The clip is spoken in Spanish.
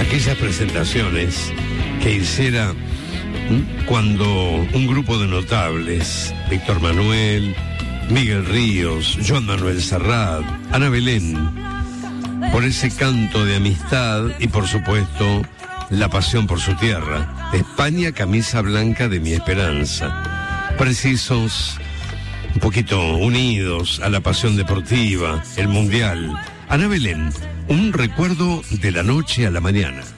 aquellas presentaciones que hiciera cuando un grupo de notables, Víctor Manuel, Miguel Ríos, Joan Manuel Serrat, Ana Belén, por ese canto de amistad y por supuesto la pasión por su tierra. España, camisa blanca de mi esperanza. Precisos, un poquito unidos a la pasión deportiva, el mundial. Ana Belén, un recuerdo de la noche a la mañana.